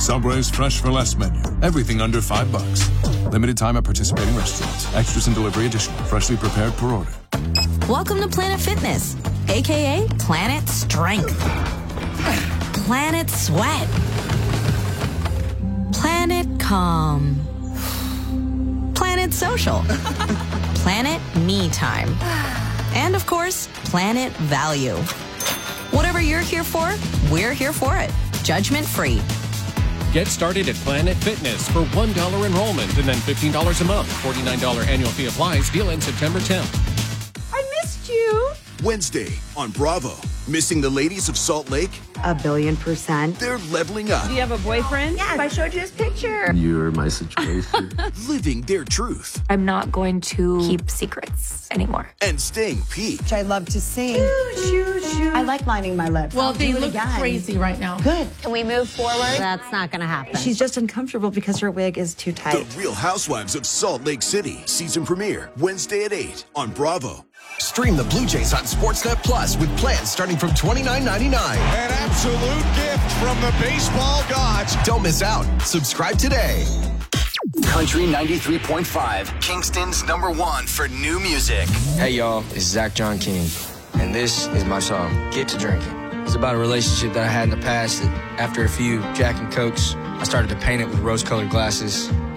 Subway's Fresh for Less menu. Everything under $5. Limited time at participating restaurants. Extras and delivery additional. Freshly prepared per order. Welcome to Planet Fitness, a.k.a. Planet Strength, Planet Sweat, Planet Calm, Planet Social, Planet Me Time, and of course, Planet Value. Whatever you're here for, we're here for it. Judgment free. Get started at Planet Fitness for $1 enrollment and then $15 a month. $49 annual fee applies. Deal ends September 10th. Wednesday on Bravo. Missing the ladies of Salt Lake? 1,000,000,000%. They're leveling up. Do you have a boyfriend? Yes, I showed you his picture. You're my situation. Living their truth. I'm not going to keep secrets anymore. And staying peaked. I love to sing. I like lining my lips. Well, they look crazy right now. Good. Can we move forward? That's not going to happen. She's just uncomfortable because her wig is too tight. The Real Housewives of Salt Lake City. Season premiere Wednesday at 8 on Bravo. Stream the Blue Jays on Sportsnet Plus with plans starting from $29.99. An absolute gift from the baseball gods. Don't miss out. Subscribe today. Country 93.5, Kingston's #1 for new music. Hey y'all, it's Zach John King, and this is my song, Get to Drinking. It's about a relationship that I had in the past that after a few Jack and Cokes, I started to paint it with rose-colored glasses.